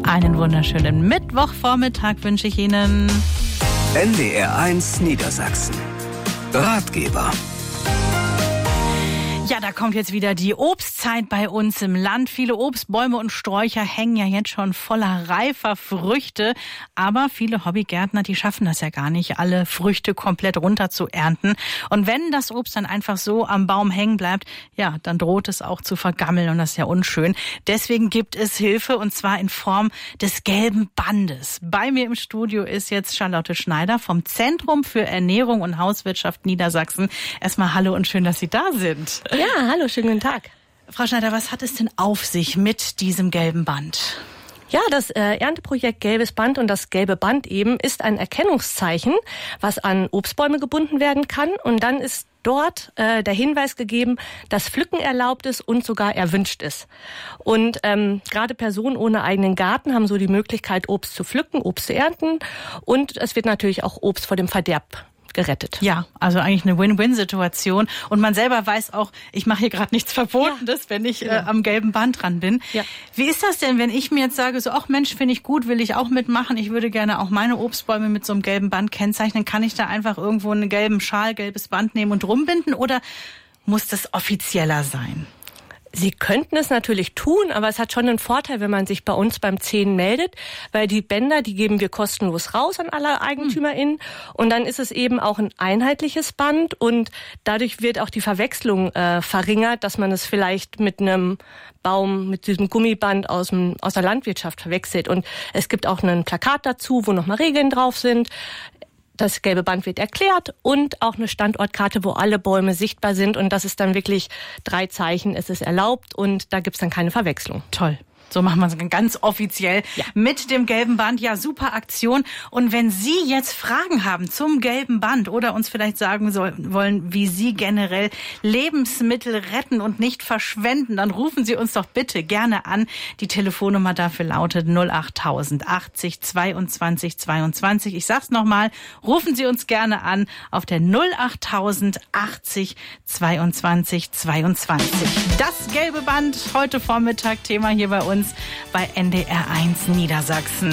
Einen wunderschönen Mittwochvormittag wünsche ich Ihnen. NDR1 Niedersachsen. Ratgeber. Ja, da kommt jetzt wieder die Obstzeit bei uns im Land. Viele Obstbäume und Sträucher hängen ja jetzt schon voller reifer Früchte. Aber viele Hobbygärtner, die schaffen das ja gar nicht, alle Früchte komplett runter zu ernten. Und wenn das Obst dann einfach so am Baum hängen bleibt, ja, dann droht es auch zu vergammeln und das ist ja unschön. Deswegen gibt es Hilfe und zwar in Form des gelben Bandes. Bei mir im Studio ist jetzt Charlotte Schneider vom Zentrum für Ernährung und Hauswirtschaft Niedersachsen. Erstmal hallo und schön, dass Sie da sind. Ja, hallo, schönen guten Tag. Frau Schneider, was hat es denn auf sich mit diesem gelben Band? Ja, das Ernteprojekt Gelbes Band und das gelbe Band eben ist ein Erkennungszeichen, was an Obstbäume gebunden werden kann. Und dann ist dort der Hinweis gegeben, dass Pflücken erlaubt ist und sogar erwünscht ist. Und gerade Personen ohne eigenen Garten haben so die Möglichkeit, Obst zu pflücken, Obst zu ernten. Und es wird natürlich auch Obst vor dem Verderb gerettet. Ja, also eigentlich eine Win-Win-Situation. Und man selber weiß auch, ich mache hier gerade nichts Verbotenes, wenn ich am gelben Band dran bin. Ja. Wie ist das denn, wenn ich mir jetzt sage, so, ach Mensch, finde ich gut, will ich auch mitmachen, ich würde gerne auch meine Obstbäume mit so einem gelben Band kennzeichnen. Kann ich da einfach irgendwo einen gelben Schal, gelbes Band nehmen und rumbinden oder muss das offizieller sein? Sie könnten es natürlich tun, aber es hat schon einen Vorteil, wenn man sich bei uns beim 10 meldet, weil die Bänder, die geben wir kostenlos raus an alle EigentümerInnen und dann ist es eben auch ein einheitliches Band und dadurch wird auch die Verwechslung verringert, dass man es vielleicht mit einem Baum, mit diesem Gummiband aus der Landwirtschaft verwechselt. Und es gibt auch ein Plakat dazu, wo nochmal Regeln drauf sind. Das gelbe Band wird erklärt und auch eine Standortkarte, wo alle Bäume sichtbar sind. Und das ist dann wirklich 3 Zeichen, es ist erlaubt und da gibt's dann keine Verwechslung. Toll. So machen wir es ganz offiziell mit dem gelben Band. Ja, super Aktion. Und wenn Sie jetzt Fragen haben zum gelben Band oder uns vielleicht sagen wollen, wie Sie generell Lebensmittel retten und nicht verschwenden, dann rufen Sie uns doch bitte gerne an. Die Telefonnummer dafür lautet 08000 80 22 22. Ich sag's nochmal, rufen Sie uns gerne an auf der 08000 80 22 22. Das gelbe Band heute Vormittag Thema hier bei uns bei NDR1 Niedersachsen.